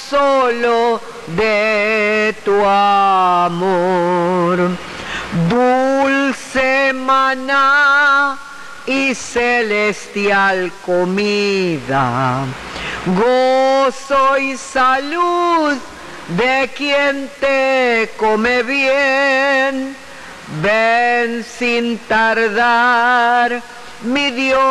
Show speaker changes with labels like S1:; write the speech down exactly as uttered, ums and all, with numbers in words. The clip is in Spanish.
S1: solo de tu amor. Dulce maná y celestial comida, gozo y salud de quien te come bien. Ven sin tardar, mi Dios.